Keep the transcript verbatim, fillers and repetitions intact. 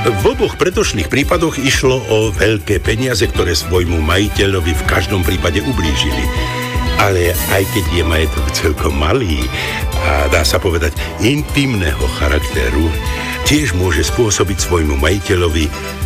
V oboch predošlých prípadoch išlo o veľké peniaze, ktoré svojmu majiteľovi v každom prípade ublížili. Ale aj keď je majetok celkom malý a dá sa povedať intimného charakteru, tiež môže spôsobiť svojmu majiteľovi